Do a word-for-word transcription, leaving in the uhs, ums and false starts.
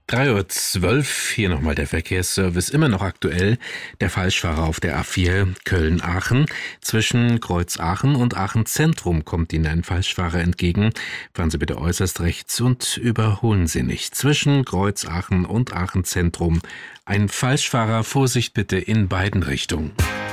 drei Uhr zwölf, hier nochmal der Verkehrsservice, immer noch aktuell. Der Falschfahrer auf der A vier Köln-Aachen. Zwischen Kreuz-Aachen und Aachen-Zentrum kommt Ihnen ein Falschfahrer entgegen. Fahren Sie bitte äußerst rechts und überholen Sie nicht. Zwischen Kreuz-Aachen und Aachen-Zentrum ein Falschfahrer, Vorsicht bitte in beiden Richtungen.